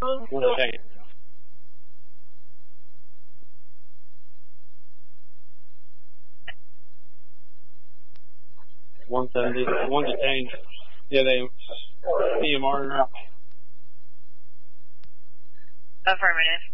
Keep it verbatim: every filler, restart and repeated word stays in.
Okay. one seventy, one detained. Yeah, they E M R. Affirmative.